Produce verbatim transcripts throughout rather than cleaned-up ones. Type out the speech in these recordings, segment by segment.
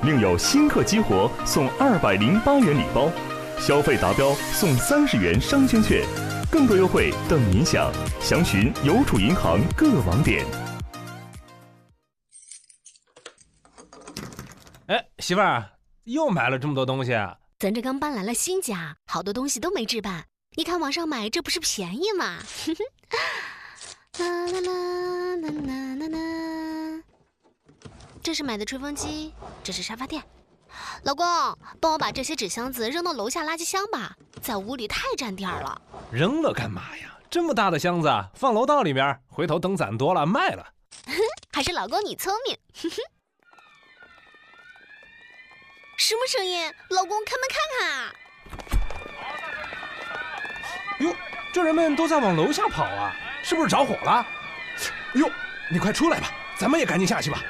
另有新客激活送二百零八元礼包，消费达标送三十元商圈券，更多优惠等您享。详询邮储银行各网点。 哎，媳妇儿，又买了这么多东西啊？ 咱这刚搬来了新家，好多东西都没置办。你看网上买，这不是便宜吗？啦啦啦啦啦啦啦！这是买的吹风机，这是沙发垫。老公，帮我把这些纸箱子扔到楼下垃圾箱吧，在屋里太占地儿了。 扔了干嘛呀？这么大的箱子放楼道里面，回头等攒多了卖了。 还是老公你聪明。什么声音？老公，开门看看啊！ 哟，这人们都在往楼下跑啊，是不是着火了？哟，你快出来吧，咱们也赶紧下去吧。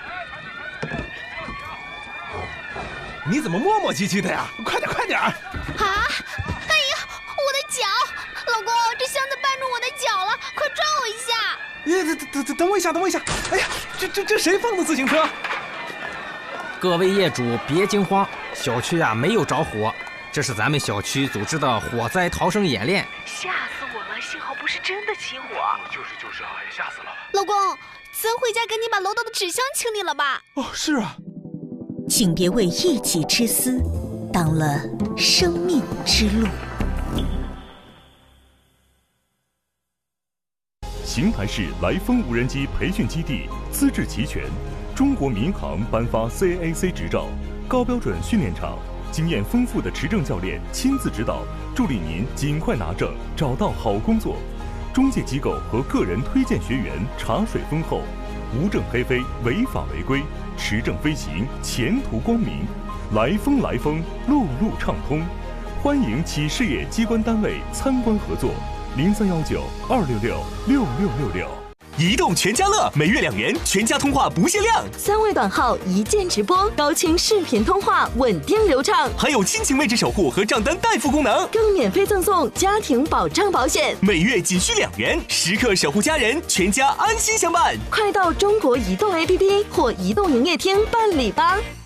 你怎么磨磨唧唧的呀？快点快点！啊！ 哎呀，我的脚！老公，这箱子绊住我的脚了，快抓我一下！ 哎，等等等等我一下，等我一下！哎呀，这这这谁放的自行车？ 各位业主别惊慌，小区啊没有着火，这是咱们小区组织的火灾逃生演练。 吓死我了，幸好不是真的起火。 就是就是啊，吓死了。 老公，咱回家赶紧把楼道的纸箱清理了吧。 哦，是啊。 请别为一己之私挡了生命之路。 邢台市来风无人机培训基地资质齐全，中国民航颁发 C A C 执照，高标准训练场，经验丰富的持证教练亲自指导，助力您尽快拿证，找到好工作。中介机构和个人推荐学员茶水丰厚，无证黑飞，违法违规，持证飞行，前途光明。来风来风，路路畅通。欢迎企事业机关单位参观合作。零三幺九二六六六六六六。 移动全家乐每月两元，全家通话不限量， 三位短号一键直播，高清视频通话稳定流畅， 还有亲情位置守护和账单代付功能， 更免费赠送家庭保障保险， 每月仅需两元，时刻守护家人，全家安心相伴。 快到中国移动 A P P 或移动营业厅办理吧。